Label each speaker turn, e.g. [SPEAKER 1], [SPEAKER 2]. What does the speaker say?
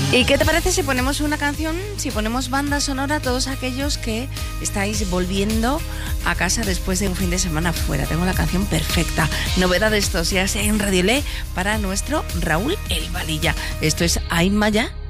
[SPEAKER 1] ¿Y qué te parece si ponemos una canción, si ponemos banda sonora a todos aquellos que estáis volviendo a casa después de un fin de semana fuera? Tengo la canción perfecta. Novedades estos días en Radio Le para nuestro Raúl El Valilla. Esto es Ainmaya